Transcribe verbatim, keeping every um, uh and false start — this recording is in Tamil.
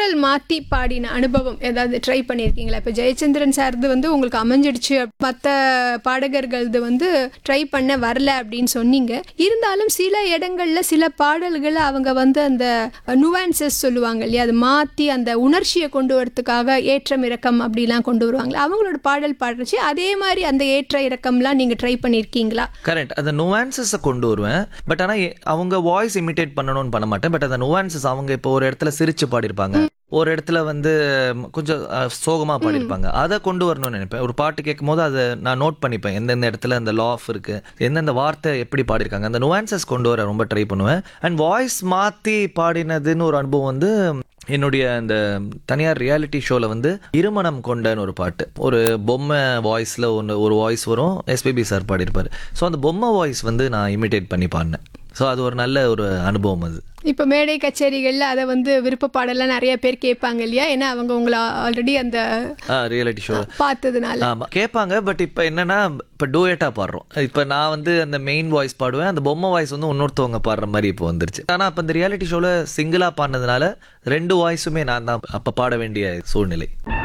குரல் மாற்றி பாடின அனுபவம் ஏதாவது ட்ரை பண்ணியிருக்கீங்களா? இப்போ ஜெயச்சந்திரன் சார்து வந்து உங்களுக்கு அமைஞ்சிடுச்சு, மற்ற பாடகர்களது வந்து ட்ரை பண்ண வரல அப்படின்னு சொன்னீங்க. இருந்தாலும் சில இடங்களில் சில பாடல்களை அவங்க வந்து அந்த நுவான்சஸ் சொல்லுவாங்க இல்லையா, அது மாற்றி அந்த உணர்ச்சியை கொண்டு வரதுக்காக ஏற்றம் இறக்கம் அப்படிலாம் கொண்டு வருவாங்களே, அவங்களோட பாடல் பாடுறச்சு அதே மாதிரி அந்த ஏற்ற இறக்கம்லாம் நீங்கள் ட்ரை பண்ணியிருக்கீங்களா? கரெக்ட். அந்த நுவான்சஸை கொண்டு வருவேன். பட் ஆனால் அவங்க வாய்ஸ் இமிட்டேட் பண்ணணும்னு பண்ண மாட்டேன். பட் அந்த நுவான்சஸ் அவங்க இப்போ ஒரு இடத்துல சிரிச்சு பாடியிருப்பாங்க, ஒரு இடத்துல வந்து கொஞ்சம் சோகமாக பாடியிருப்பாங்க, அதை கொண்டு வரணும்னு நினைப்பேன். ஒரு பாட்டு கேட்கும் போது அதை நான் நோட் பண்ணிப்பேன், எந்தெந்த இடத்துல அந்த லாஃப் இருக்கு, எந்தெந்த வார்த்தை எப்படி பாடியிருக்காங்க, அந்த நுவான்சஸ் கொண்டு வர ரொம்ப ட்ரை பண்ணுவேன். அண்ட் வாய்ஸ் மாற்றி பாடினதுன்னு ஒரு அனுபவம் வந்து என்னுடைய அந்த தனியார் ரியாலிட்டி ஷோவில் வந்து இருமணம் கொண்டன்னு ஒரு பாட்டு, ஒரு பொம்மை வாய்ஸில் ஒன்று ஒரு வாய்ஸ் வரும், எஸ்பிபி சார் பாடியிருப்பார். ஸோ அந்த பொம்மை வாய்ஸ் வந்து நான் இமிட்டேட் பண்ணி பாடினேன். ஸோ அது ஒரு நல்ல ஒரு அனுபவம். அது இப்போ மேடை கச்சேரிகளில் அதை வந்து விருப்ப பாடலாம் நிறைய பேர் கேட்பாங்க இல்லையா, ஏன்னா அவங்க உங்களை ஆல்ரெடி அந்த ரியாலிட்டி ஷோ பார்த்ததுனால. ஆமாம், கேட்பாங்க. பட் இப்போ என்னன்னா இப்போ டூயட்டாக பாடுறோம். இப்போ நான் வந்து அந்த மெயின் வாய்ஸ் பாடுவேன், அந்த பொம்மை வாய்ஸ் வந்து இன்னொருத்தவங்க பாடுற மாதிரி இப்போ வந்துருச்சு. ஆனால் அப்போ இந்த ரியாலிட்டி ஷோவில் சிங்கிளாக பாடினதுனால ரெண்டு வாய்ஸுமே நான் தான் அப்போ பாட வேண்டிய சூழ்நிலை.